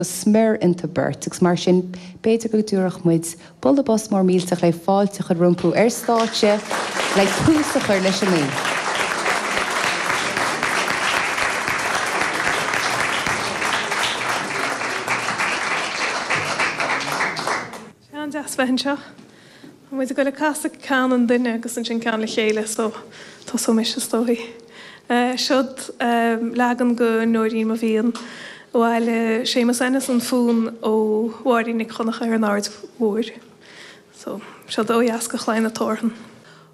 smir into burt, agus mar sin beidir go dúrach muid bula bos mór mílteach le fáilte chu rumpú stáitse le púsa chuir leis an mí. Sean Jasper seo. Muid go le casa can an duine agus an sin can le chéile so tá so mis stóí. Siod legan go nóirí a bhíon bhile sémas anas an fún ó bhhairní chunach ar an ard mhór. So siod ó dheas go chláin na tóran.